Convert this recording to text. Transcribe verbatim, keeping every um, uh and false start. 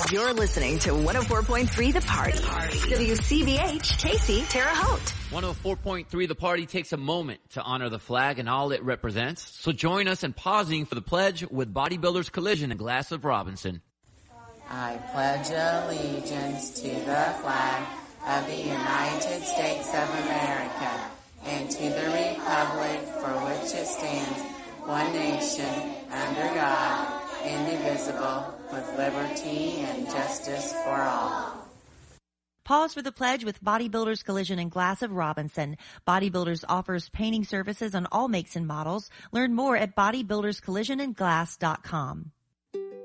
You're listening to one oh four point three The Party. W C B H, Casey, Terre Haute. one oh four point three The Party takes a moment to honor the flag and all it represents. So join us in pausing for the pledge with Bodybuilders Collision and Glass of Robinson. I pledge allegiance to the flag of the United States of America and to the republic for which it stands, one nation, under God, indivisible, with liberty and justice for all. Pause for the pledge with Bodybuilders Collision and Glass of Robinson. Bodybuilders offers painting services on all makes and models. Learn more at bodybuilders collision and glass dot com.